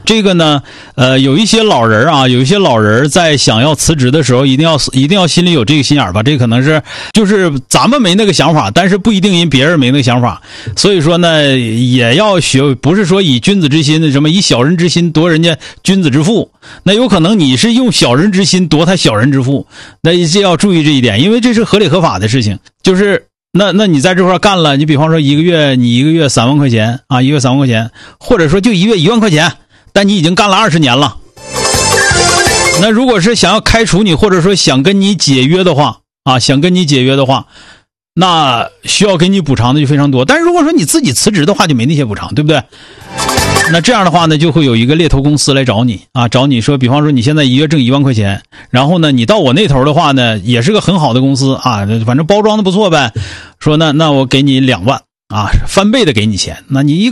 这个呢，有一些老人在想要辞职的时候，一定要心里有这个心眼吧。这可能是就是咱们没那个想法，但是不一定因别人没那个想法。所以说呢，也要学，不是说以君子之心什么以小人之心夺人家君子之腹，那有可能你是用小人之心夺他小人之腹，那这要注意这一点，因为这是合理合法的事情。就是那你在这块干了，你比方说一个月3万块钱啊，一个月3万块钱，或者说就一个月1万块钱。但你已经干了20年了，那如果是想要开除你，或者说想跟你解约的话啊，那需要给你补偿的就非常多。但是如果说你自己辞职的话，就没那些补偿，对不对？那这样的话呢，就会有一个猎头公司来找你啊，找你说，比方说你现在一月挣1万块钱，然后呢，你到我那头的话呢，也是个很好的公司啊，反正包装的不错呗，说那我给你2万啊，翻倍的给你钱，那你